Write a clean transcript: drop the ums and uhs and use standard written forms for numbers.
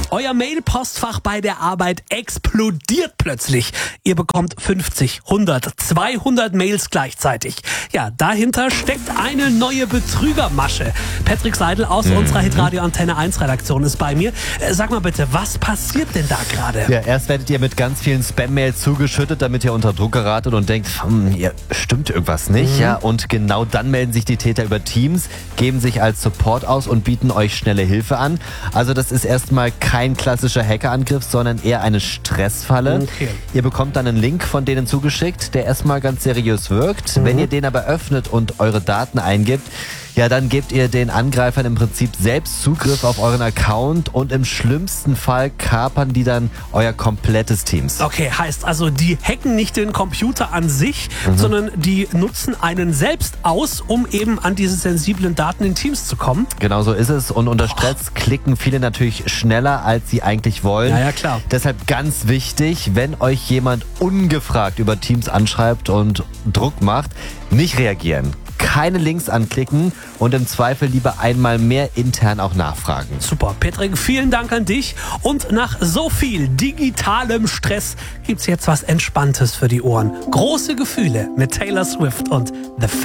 Euer Mail-Postfach bei der Arbeit explodiert plötzlich. Ihr bekommt 50, 100, 200 Mails gleichzeitig. Ja, dahinter steckt eine neue Betrügermasche. Patrick Seidel aus unserer Hitradio Antenne 1 Redaktion ist bei mir. Sag mal bitte, was passiert denn da gerade? Ja, erst werdet ihr mit ganz vielen Spam-Mails zugeschüttet, damit ihr unter Druck geratet und denkt, hier stimmt irgendwas nicht. Ja, und genau dann melden sich die Täter über Teams, geben sich als Support aus und bieten euch schnelle Hilfe an. Also das ist erstmal kein klassischer Hackerangriff, sondern eher eine Stressfalle. Okay. Ihr bekommt dann einen Link von denen zugeschickt, der erstmal ganz seriös wirkt. Wenn ihr den aber öffnet und eure Daten eingibt, ja, dann gebt ihr den Angreifern im Prinzip selbst Zugriff auf euren Account und im schlimmsten Fall kapern die dann euer komplettes Teams. Okay, heißt also, die hacken nicht den Computer an sich, sondern die nutzen einen selbst aus, um eben an diese sensiblen Daten in Teams zu kommen. Genau so ist es. Und unter Stress klicken viele natürlich schneller, als sie eigentlich wollen. Ja, klar. Deshalb ganz wichtig, wenn euch jemand ungefragt über Teams anschreibt und Druck macht, nicht reagieren. Keine Links anklicken und im Zweifel lieber einmal mehr intern auch nachfragen. Super, Patrick, vielen Dank an dich. Und nach so viel digitalem Stress gibt's jetzt was Entspanntes für die Ohren. Große Gefühle mit Taylor Swift und The Face.